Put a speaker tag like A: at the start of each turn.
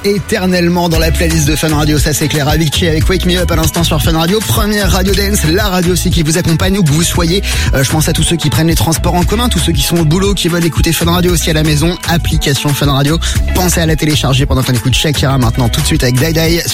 A: éternellement dans la playlist de Fun Radio, ça c'est clair. Avicii avec Wake Me Up à l'instant sur Fun Radio. Première radio dance, la radio aussi qui vous accompagne où que vous soyez. Je pense à tous ceux qui prennent les transports en commun, tous ceux qui sont au boulot, qui veulent écouter Fun Radio aussi à la maison. Application Fun Radio. Pensez à la télécharger pendant qu'on écoute Shakira maintenant tout de suite avec Die Die.